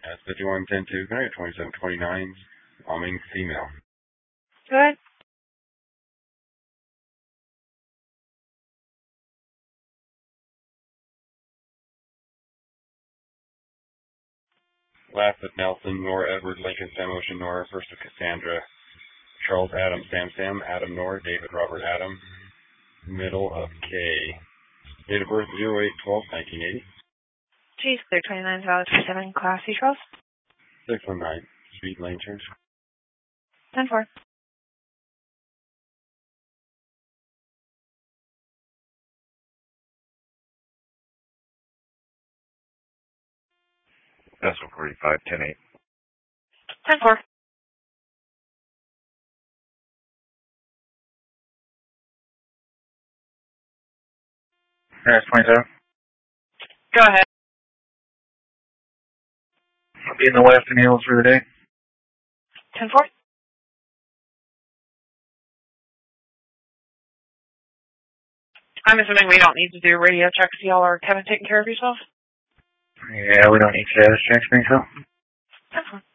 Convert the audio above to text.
S5110-2, can I get 2729, bombing female? Good. Last at Nelson, Nora Edward, Lincoln, Sam Ocean, Nora, first of Cassandra, Charles Adam, Sam, Adam, Nora, David, Robert, Adam, middle of K. Date of birth 08/12/1980. Geez, clear 29 valid for 7 Class C Charles. 619, speed lane change. 10-4. Vessel 45, 10-8. 10-4. Harris 27. Go ahead. I'll be in the west and hills for the day. 10-4. I'm assuming we don't need to do radio checks. Y'all are kind of taking care of yourself? Yeah, we don't need status checks, think so? 10-4.